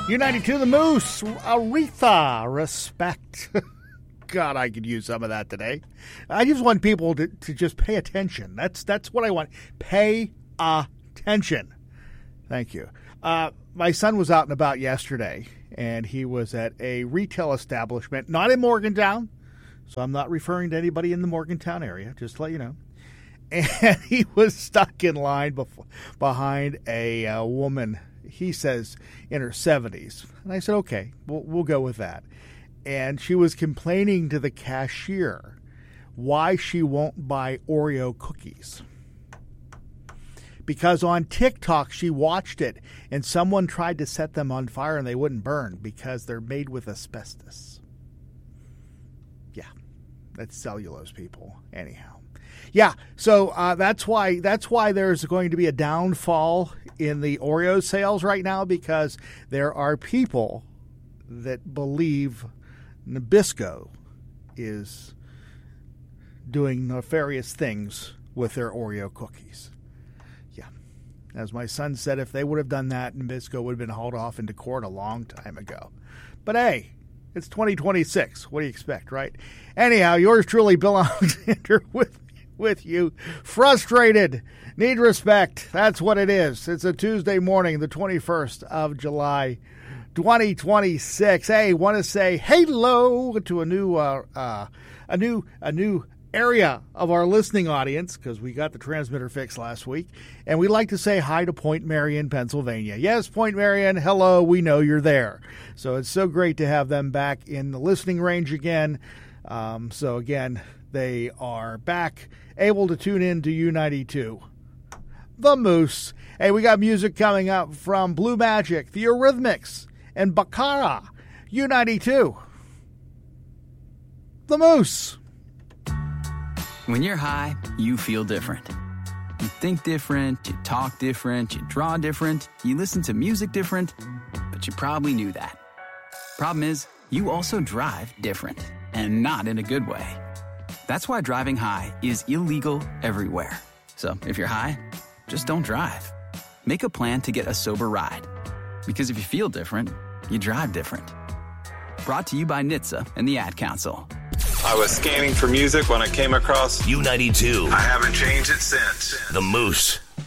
U92 The Moose, Aretha, Respect. God, I could use some of that today. I just want people to just pay attention. That's what I want. Pay attention. Thank you. My son was out and about yesterday, and he was at a retail establishment, not in Morgantown, so I'm not referring to anybody in the Morgantown area, just to let you know. And he was stuck in line behind a woman, he says, in her 70s. And I said, okay, we'll go with that. And she was complaining to the cashier why she won't buy Oreo cookies. Because on TikTok, she watched it, and someone tried to set them on fire, and they wouldn't burn because they're made with asbestos. Yeah, that's cellulose, people. Anyhow. Yeah, so that's why there's going to be a downfall in the Oreo sales right now, because there are people that believe Nabisco is doing nefarious things with their Oreo cookies. Yeah, as my son said, if they would have done that, Nabisco would have been hauled off into court a long time ago. But hey, it's 2026. What do you expect, right? Anyhow, yours truly, Bill Alexander, with you. Frustrated. Need respect. That's what it is. It's a Tuesday morning, the 21st of July, 2026. Hey, want to say hello to a new area of our listening audience, because we got the transmitter fixed last week, and we'd like to say hi to Point Marion, Pennsylvania. Yes, Point Marion, hello, we know you're there. So it's so great to have them back in the listening range again. So again, they are back, able to tune in to U92, The Moose. Hey, we got music coming up from Blue Magic, The Eurythmics, and Baccara. U92, The Moose. When you're high, you feel different. You think different, you talk different, you draw different, you listen to music different, but you probably knew that. Problem is, you also drive different, and not in a good way. That's why driving high is illegal everywhere. So if you're high, just don't drive. Make a plan to get a sober ride. Because if you feel different, you drive different. Brought to you by NHTSA and the Ad Council. I was scanning for music when I came across U92. I haven't changed it since. The Moose.